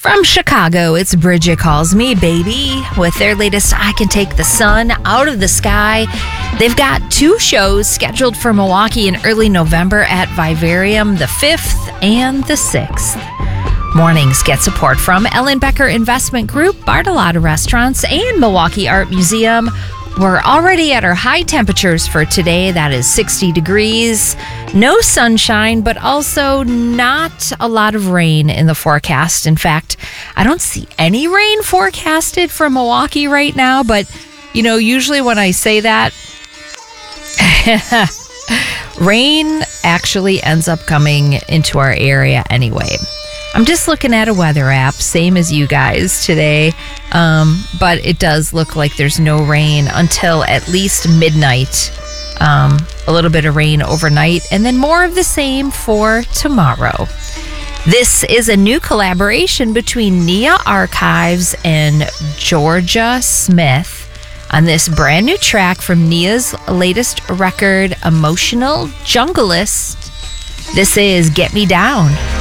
From Chicago, it's Bridget Calls Me, baby. With their latest I Can Take the Sun Out of the Sky. They've got 2 shows scheduled for Milwaukee in early November at Vivarium, the 5th and the 6th. Mornings get support from Ellen Becker Investment Group, Bartolotta Restaurants, and Milwaukee Art Museum. We're already at our high temperatures for today. That is 60 degrees. No sunshine, but also not a lot of rain in the forecast. In fact, I don't see any rain forecasted for Milwaukee right now. But, usually when I say that, rain actually ends up coming into our area anyway. I'm just looking at a weather app, same as you guys today, but it does look like there's no rain until at least midnight. A little bit of rain overnight, and then more of the same for tomorrow. This is a new collaboration between Nia Archives and Georgia Smith on this brand new track from Nia's latest record, Emotional Junglist. This is Get Me Down.